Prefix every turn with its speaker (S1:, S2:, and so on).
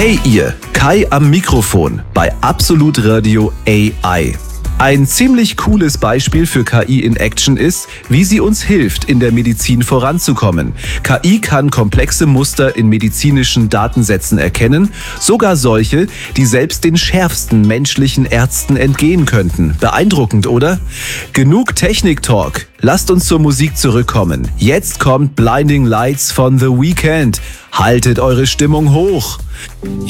S1: Hey ihr, Kai am Mikrofon bei Absolut Radio AI. Ein ziemlich cooles Beispiel für KI in Action ist, wie sie uns hilft, in der Medizin voranzukommen. KI kann komplexe Muster in medizinischen Datensätzen erkennen, sogar solche, die selbst den schärfsten menschlichen Ärzten entgehen könnten. Beeindruckend, oder? Genug Technik-Talk. Lasst uns zur Musik zurückkommen. Jetzt kommt Blinding Lights von The Weeknd. Haltet eure Stimmung hoch.